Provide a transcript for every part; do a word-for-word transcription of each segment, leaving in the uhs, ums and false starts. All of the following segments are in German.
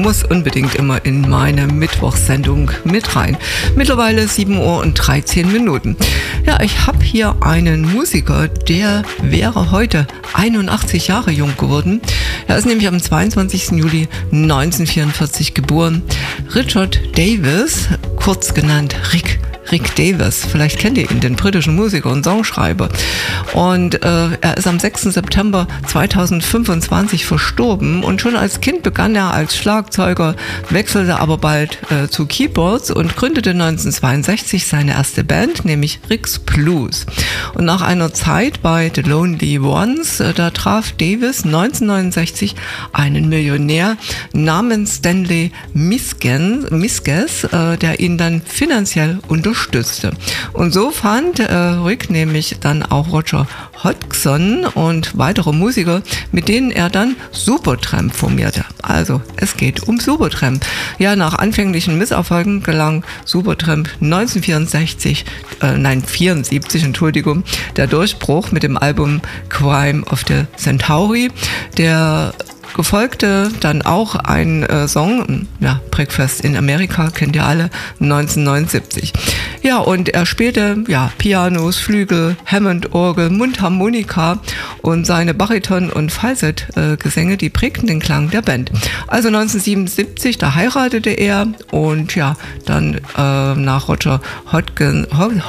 muss unbedingt immer in meine Mittwochssendung mit rein. Mittlerweile sieben Uhr und dreizehn Minuten. Ja, ich habe hier einen Musiker, der wäre heute einundachtzig Jahre jung geworden. Er ist nämlich am zweiundzwanzigsten Juli neunzehnhundertvierundvierzig geboren. Richard Davis, kurz genannt Rick. Rick Davis, vielleicht kennt ihr ihn, den britischen Musiker und Songschreiber. Und äh, er ist am sechsten September zweitausendfünfundzwanzig verstorben und schon als Kind begann er als Schlagzeuger, wechselte aber bald äh, zu Keyboards und gründete neunzehnhundertzweiundsechzig seine erste Band, nämlich Rick's Blues. Und nach einer Zeit bei The Lonely Ones, äh, da traf Davis neunzehnhundertneunundsechzig einen Millionär namens Stanley Misken, Miskes, äh, der ihn dann finanziell unterstützte. Stützte. Und so fand äh, Rick nämlich dann auch Roger Hodgson und weitere Musiker, mit denen er dann Supertramp formierte. Also es geht um Supertramp. Ja, nach anfänglichen Misserfolgen gelang Supertramp neunzehnhundertvierundsechzig, äh, nein vierundsiebzig, Entschuldigung, der Durchbruch mit dem Album Crime of the Centauri. Der gefolgte dann auch ein äh, Song, ja, Breakfast in America, kennt ihr alle, neunzehnhundertneunundsiebzig. Ja, und er spielte ja Pianos, Flügel, Hammond-Orgel, Mundharmonika und seine Bariton- und Falsett-Gesänge, die prägten den Klang der Band. Also neunzehnhundertsiebenundsiebzig, da heiratete er und ja, dann äh, nach Roger Hodgson,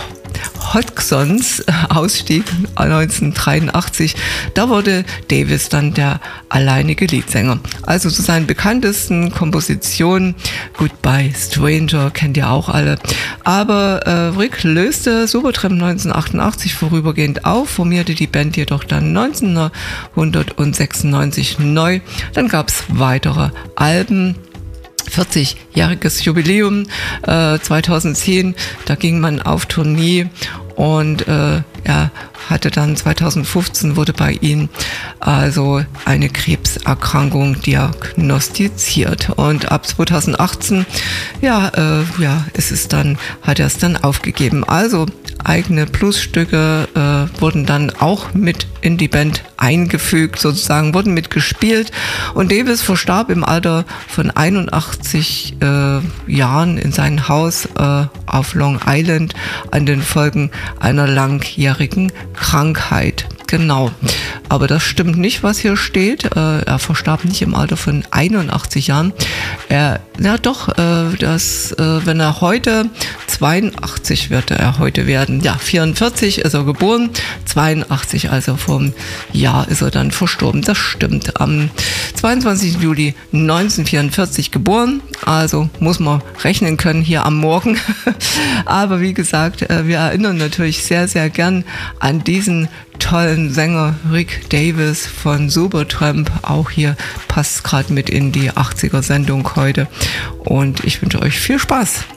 Hodgsons Ausstieg neunzehnhundertdreiundachtzig, da wurde Davis dann der alleinige Leadsänger. Also zu seinen bekanntesten Kompositionen, Goodbye Stranger, kennt ihr auch alle. Aber äh, Rick löste Supertramp neunzehnhundertachtundachtzig vorübergehend auf, formierte die Band jedoch dann neunzehnhundertsechsundneunzig neu. Dann gab es weitere Alben. vierzigjähriges Jubiläum äh, zweitausendzehn, da ging man auf Tournee und äh, er hatte dann zweitausendfünfzehn, wurde bei ihm also eine Krebserkrankung diagnostiziert und ab zweitausendachtzehn, ja, äh, ja, ist es dann, hat er es dann aufgegeben. Also eigene Bluesstücke äh, wurden dann auch mit in die Band eingefügt, sozusagen, wurden mitgespielt und Davis verstarb im Alter von einundachtzig äh, Jahren in seinem Haus äh, auf Long Island an den Folgen einer langjährigen Krankheit. Genau, aber das stimmt nicht, was hier steht. Äh, er verstarb nicht im Alter von einundachtzig Jahren. Er, ja doch, äh, das, äh, wenn er heute zweiundachtzig wird, er heute werden. Ja, vierundvierzig ist er geboren, zweiundachtzig, also vom Jahr ist er dann verstorben. Das stimmt. Am zweiundzwanzigsten Juli neunzehnhundertvierundvierzig geboren, also muss man rechnen können hier am Morgen. Aber wie gesagt, äh, wir erinnern natürlich sehr, sehr gern an diesen tollen Sänger Rick Davis von Supertramp. Auch hier passt gerade mit in die achtziger Sendung heute und ich wünsche euch viel Spaß.